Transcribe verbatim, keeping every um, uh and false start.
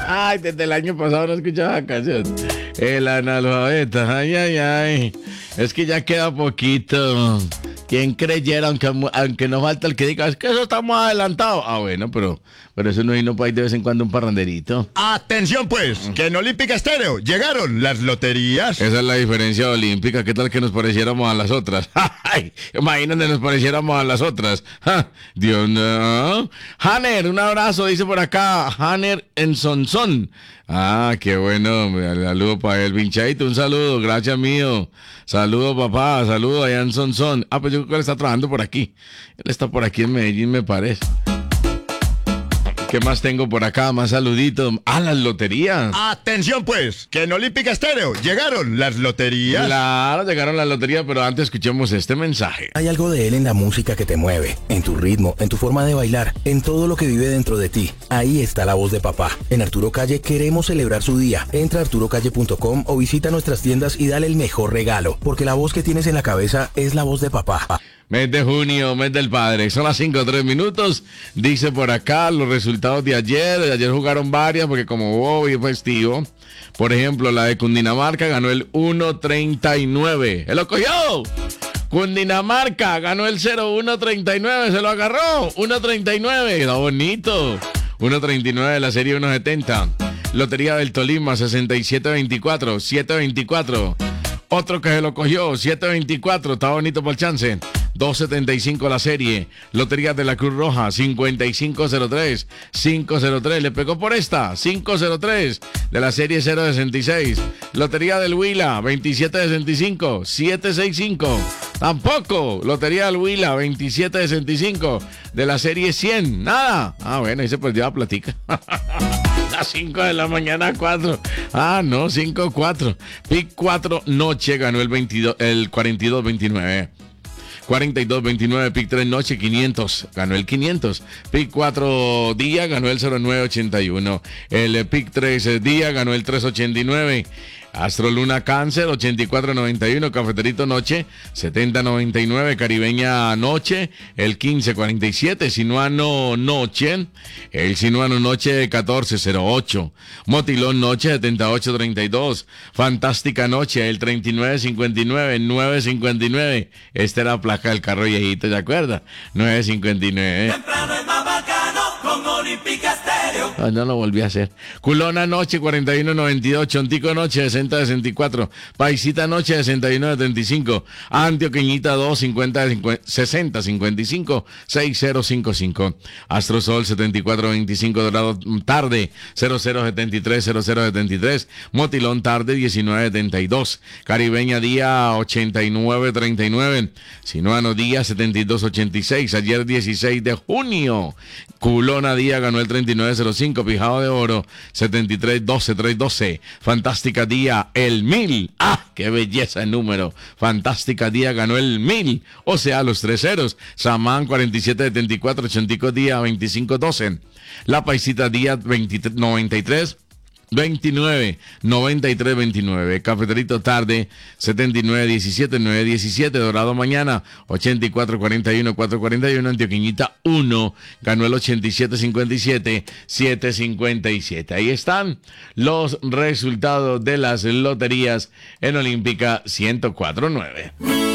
Ay, desde el año pasado no escuchaba la canción. El analfabeta, ay, ay, ay. Es que ya queda poquito. ¿Quién creyera, aunque, aunque no falta el que diga, es que eso estamos adelantados? Ah, bueno, pero, pero eso no vino para ir de vez en cuando un parranderito. Atención pues, que en Olímpica Estéreo llegaron las loterías. Esa es la diferencia olímpica. ¿Qué tal que nos pareciéramos a las otras? Ay, imagínate, nos pareciéramos a las otras. Ja, Dios no. Hanner, un abrazo, dice por acá. Hanner en Sonsón. Ah, qué bueno. Saludo para el pinchadito. Un saludo, gracias mío. Saludo, papá. Saludo allá en Sonsón. Ah, pues yo creo que él está trabajando por aquí. Él está por aquí en Medellín, me parece. ¿Qué más tengo por acá? Más saluditos. Ah, las loterías. Atención pues, que en Olímpica Estéreo llegaron las loterías. Claro, llegaron las loterías, pero antes escuchemos este mensaje. Hay algo de él en la música que te mueve, en tu ritmo, en tu forma de bailar, en todo lo que vive dentro de ti. Ahí está la voz de papá. En Arturo Calle queremos celebrar su día. Entra a arturo calle punto com o visita nuestras tiendas y dale el mejor regalo, porque la voz que tienes en la cabeza es la voz de papá. Mes de junio, mes del padre. Son las cinco o tres minutos. Dice por acá los resultados de ayer. De ayer jugaron varias porque como hoy es festivo. Por ejemplo, la de Cundinamarca ganó el uno treinta y nueve. ¡Se lo cogió! Cundinamarca ganó el cero uno treinta y nueve. Se lo agarró. uno treinta y nueve. Está bonito. uno treinta y nueve de la serie uno setenta. Lotería del Tolima, sesenta y siete veinticuatro. siete veinticuatro. Otro que se lo cogió, siete veinticuatro. Está bonito por el chance. dos setenta y cinco la serie. Lotería de la Cruz Roja, cincuenta y cinco cero tres. cinco cero tres, le pegó por esta, cinco cero tres de la serie cero sesenta y seis. Lotería del Huila, veintisiete sesenta y cinco. siete sesenta y cinco. Tampoco. Lotería del Huila, veintisiete sesenta y cinco de la serie cien. Nada. Ah, bueno, ahí se perdió la platica. Las cinco de la mañana, cuatro. Ah, no, cinco cuatro. Pic cuatro noche ganó el, veintidós, el cuarenta y dos veintinueve. cuarenta y dos veintinueve, Pic tres noche, quinientos, ganó el quinientos. Pic cuatro día ganó el cero nueve ochenta y uno. El Pic tres día ganó el tres ochenta y nueve. Astro Luna Cáncer, ochenta y cuatro noventa y uno, Cafeterito Noche, setenta noventa y nueve, Caribeña Noche, el quince cuarenta y siete, Sinuano Noche, el Sinuano Noche catorce cero ocho, Motilón Noche setenta y ocho treinta y dos, Fantástica Noche, el treinta y nueve cincuenta y nueve, nueve cincuenta y nueve, esta era la placa del carro viejito, ¿se acuerda? nueve cincuenta y nueve. Temprano es más bacano con Olímpica Estéreo. Ah, no lo volví a hacer. Culona Noche, cuarenta y uno noventa y dos. Chontico Noche, sesenta sesenta y cuatro. Paisita Noche, sesenta y uno setenta y cinco. Antioqueñita dos, cincuenta, sesenta cincuenta y cinco, sesenta cincuenta y cinco. Astrosol, setenta y cuatro veinticinco. Dorado Tarde, cero cero setenta y tres, cero cero setenta y tres. Motilón Tarde, diecinueve setenta y dos. Caribeña Día, ochenta y nueve treinta y nueve. Sinuano Día, setenta y dos ochenta y seis. Ayer, dieciséis de junio. Culona Día ganó el treinta y nueve cero cinco. Pijado de Oro, setenta y tres doce, tres doce. Fantástica Día, el mil. ¡Ah, qué belleza el número! Fantástica Día ganó el mil. O sea, los tres ceros. Samán, cuarenta y siete setenta y cuatro. Chontico Día, veinticinco doce. La Paisita Día, noventa y tres veintinueve, noventa y tres veintinueve. Cafeterito Tarde, setenta y nueve diecisiete, nueve diecisiete. Dorado Mañana, ochenta y cuatro cuarenta y uno, cuatro cuarenta y uno. Antioqueñita uno, ganó el ochenta y siete cincuenta y siete, siete cincuenta y siete. Ahí están los resultados de las loterías en Olímpica ciento cuatro nueve.